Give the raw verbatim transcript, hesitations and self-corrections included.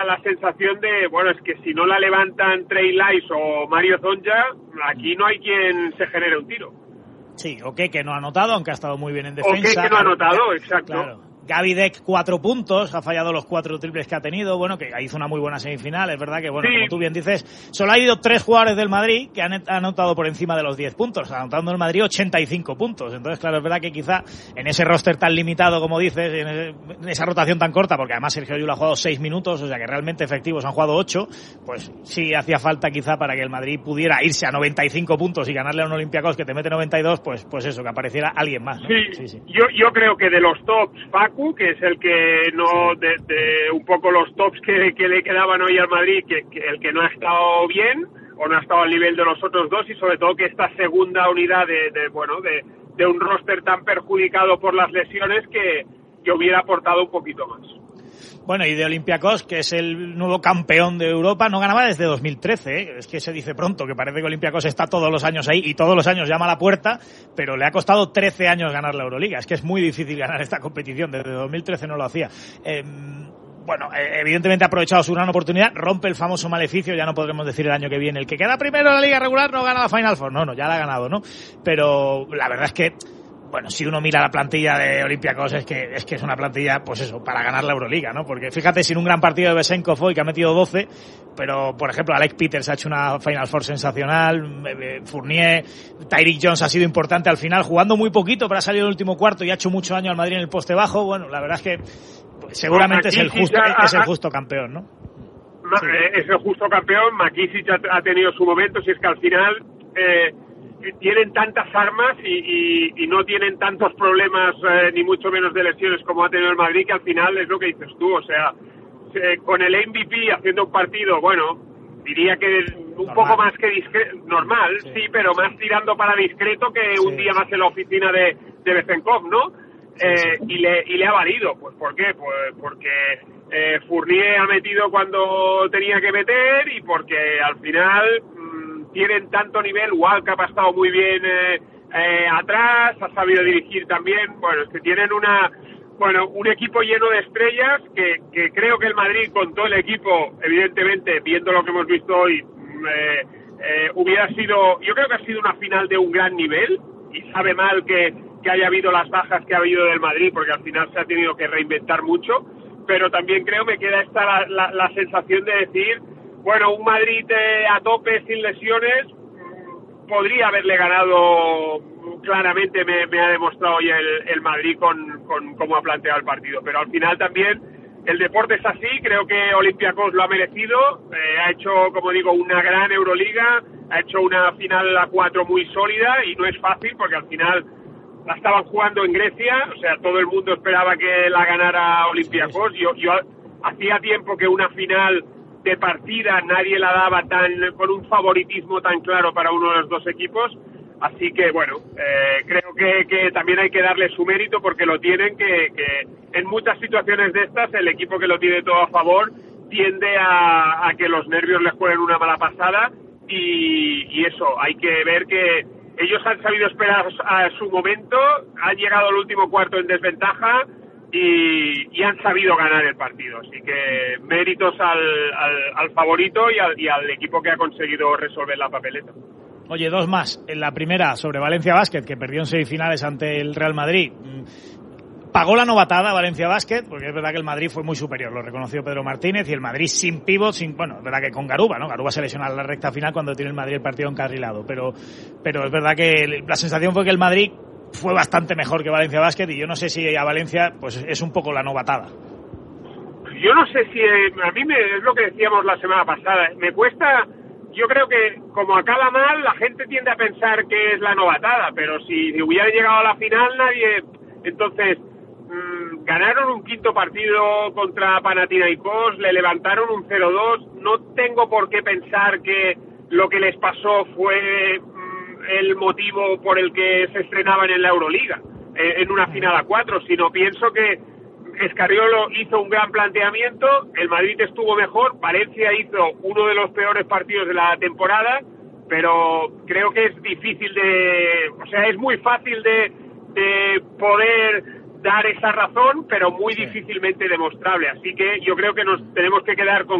la sensación de, bueno, es que si no la levantan Trey Lyles o Mario Zonja, aquí no hay quien se genere un tiro. Sí, o que, que no ha anotado, aunque ha estado muy bien en defensa. O que, que no ha anotado, exacto. Claro. Gaby Deck, cuatro puntos, ha fallado los cuatro triples que ha tenido, bueno, que hizo una muy buena semifinal, es verdad que, bueno, sí. Como tú bien dices, solo ha ido tres jugadores del Madrid que han anotado por encima de los diez puntos, anotando el Madrid ochenta y cinco puntos, entonces, claro, es verdad que quizá en ese roster tan limitado, como dices, en, ese, en esa rotación tan corta, porque además Sergio Llull ha jugado seis minutos, o sea que realmente efectivos han jugado ocho, pues sí hacía falta quizá para que el Madrid pudiera irse a noventa y cinco puntos y ganarle a un Olympiacos que te mete noventa y dos, pues pues eso, que apareciera alguien más, ¿no? Sí, sí, sí. Yo, yo creo que de los tops, Facu, que es el que no, de, de un poco los tops que, que le quedaban hoy al Madrid, que, que el que no ha estado bien o no ha estado al nivel de los otros dos, y sobre todo que esta segunda unidad de, de bueno de, de un roster tan perjudicado por las lesiones que, que hubiera aportado un poquito más. Bueno, y de Olympiacos, que es el nuevo campeón de Europa, no ganaba desde dos mil trece, ¿eh? Es que se dice pronto, que parece que Olympiacos está todos los años ahí y todos los años llama a la puerta, pero le ha costado trece años ganar la Euroliga. Es que es muy difícil ganar esta competición, desde dos mil trece no lo hacía. Eh, bueno, evidentemente ha aprovechado su gran oportunidad, rompe el famoso maleficio, ya no podremos decir el año que viene, el que queda primero en la liga regular no gana la Final Four, no, no, ya la ha ganado, ¿no? Pero la verdad es que bueno, si uno mira la plantilla de Olympiacos es que es que es una plantilla, pues eso, para ganar la Euroliga, ¿no? Porque fíjate, sin un gran partido de Besenkov hoy, que ha metido doce, pero, por ejemplo, Alec Peters ha hecho una Final Four sensacional, Fournier, Tyreek Jones ha sido importante al final, jugando muy poquito, pero ha salido en el último cuarto y ha hecho mucho daño al Madrid en el poste bajo. Bueno, la verdad es que pues, seguramente es el justo, es el justo campeón, ¿no? Sí. Es el justo campeón, McKissic ha tenido su momento, si es que al final... Eh, tienen tantas armas y, y, y no tienen tantos problemas eh, ni mucho menos de lesiones como ha tenido el Madrid, que al final es lo que dices tú, o sea, eh, con el M V P haciendo un partido, bueno, diría que un normal. Poco más que discreto, normal, sí. sí, pero más tirando para discreto que sí. Un día más en la oficina de, de Besenkov, ¿no? Sí, eh, sí. Y le y le ha valido, pues ¿por qué? Pues porque eh, Fournier ha metido cuando tenía que meter y porque al final tienen tanto nivel. Walcott ha estado muy bien eh, eh, atrás, ha sabido dirigir también. Bueno, es que tienen una bueno un equipo lleno de estrellas que, que creo que el Madrid, con todo el equipo, evidentemente, viendo lo que hemos visto hoy, eh, eh, hubiera sido, yo creo que ha sido una final de un gran nivel, y sabe mal que, que haya habido las bajas que ha habido del Madrid, porque al final se ha tenido que reinventar mucho, pero también creo me queda esta la, la, la sensación de decir, bueno, un Madrid eh, a tope, sin lesiones, podría haberle ganado claramente, me, me ha demostrado hoy el, el Madrid con, con cómo ha planteado el partido. Pero al final también el deporte es así, creo que Olympiacos lo ha merecido, eh, ha hecho, como digo, una gran Euroliga, ha hecho una final a cuatro muy sólida y no es fácil porque al final la estaban jugando en Grecia, o sea, todo el mundo esperaba que la ganara Olympiacos. Yo, yo hacía tiempo que una final de partida nadie la daba tan con un favoritismo tan claro para uno de los dos equipos, así que bueno, eh, creo que, que también hay que darle su mérito porque lo tienen, que, que en muchas situaciones de estas el equipo que lo tiene todo a favor tiende a, a que los nervios les jueguen una mala pasada y, y eso, hay que ver que ellos han sabido esperar a su momento, han llegado al último cuarto en desventaja Y, y han sabido ganar el partido, así que méritos al, al, al favorito y al, y al equipo que ha conseguido resolver la papeleta. Oye, dos más. En la primera, sobre Valencia Basket, que perdió en semifinales ante el Real Madrid. Pagó la novatada Valencia Basket, porque es verdad que el Madrid fue muy superior, lo reconoció Pedro Martínez, y el Madrid sin pívot, sin, bueno, es verdad que con Garuba, ¿no? Garuba se lesiona en la recta final cuando tiene el Madrid el partido encarrilado, pero, pero es verdad que la sensación fue que el Madrid fue bastante mejor que Valencia Basket, y yo no sé si a Valencia pues es un poco la novatada. Yo no sé si eh, a mí me, es lo que decíamos la semana pasada, me cuesta, yo creo que como acaba mal la gente tiende a pensar que es la novatada, pero si hubiera llegado a la final nadie, entonces mmm, ganaron un quinto partido contra Panathinaikos, le levantaron un cero dos, no tengo por qué pensar que lo que les pasó fue el motivo por el que se estrenaban en la Euroliga, eh, en una final a cuatro, sino pienso que Scariolo hizo un gran planteamiento, el Madrid estuvo mejor, Valencia hizo uno de los peores partidos de la temporada, pero creo que es difícil de, o sea, es muy fácil de, de poder dar esa razón, pero muy sí. difícilmente demostrable. Así que yo creo que nos tenemos que quedar con